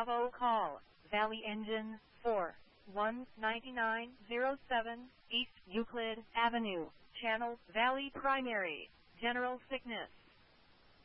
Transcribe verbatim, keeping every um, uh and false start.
Bravo call, Valley Engine, four one nine nine zero seven, East Euclid Avenue, Channel Valley Primary, General Sickness.